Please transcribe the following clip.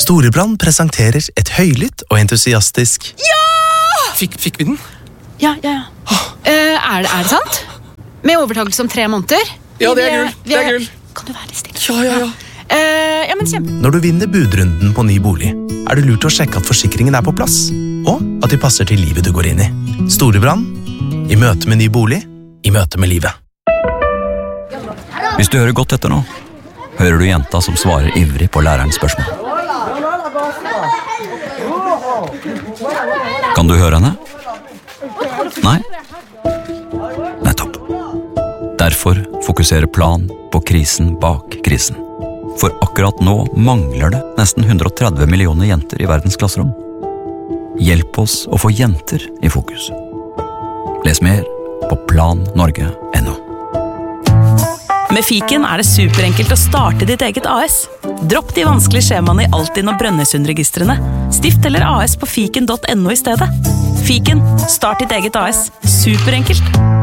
Storebrand presenterer et høylytt og entusiastisk Ja! Fikk vi den? Ja. Er det sant? Med overtakelse om 3 måneder? Ja, det er gull. Kan du være litt stille? Ja. Ja, men kjempe. Når du vinner budrunden på ny bolig, er det lurt å sjekke at forsikringen er på plass, og at de passer til livet du går inn i. Storebrand, i møte med ny bolig, i møte med livet. Hvis du hører godt etter nå, hører du jenta som svarer ivrig på lærerens spørsmål. Kan du høre henne? Nei? Nettopp. Derfor fokuserer Plan på krisen bak krisen. For akkurat nå mangler det nesten 130 millioner jenter i verdens klasserom. Hjelp oss å få jenter i fokus. Les mer på plannorge.no. Med Fiken er det superenkelt å starte ditt eget AS. Dropp de vanskelige skjemaene i Altinn og Brønnøysundregistrene. Stift eller AS på fiken.no i stedet. Fiken, start ditt eget AS. Superenkelt.